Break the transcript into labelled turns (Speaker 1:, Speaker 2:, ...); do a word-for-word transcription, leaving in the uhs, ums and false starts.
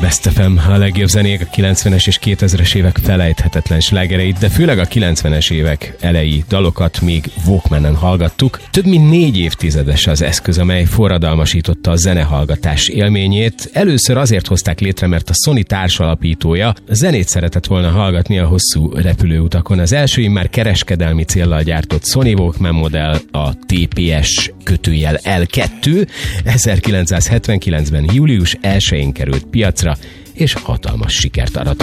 Speaker 1: Best ef em, a legjobb zenék, a kilencvenes és kétezres évek felejthetetlen slágereit, de főleg a kilencvenes évek elejé dalokat még Walkmanen hallgattuk. Több mint négy évtizedes az eszköz, amely forradalmasította a zenehallgatás élményét. Először azért hozták létre, mert a Sony társalapítója zenét szeretett volna hallgatni a hosszú repülőutakon. Az első immár kereskedelmi céllal gyártott Sony Walkman modell a té pé es kötőjel el kettő ezerkilencszázhetvenkilencben július elsején került piacra, és hatalmas sikert aratott.